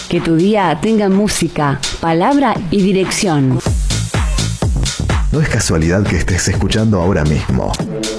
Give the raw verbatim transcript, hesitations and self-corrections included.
Que tu día tenga música, palabra y dirección. No es casualidad que estés escuchando ahora mismo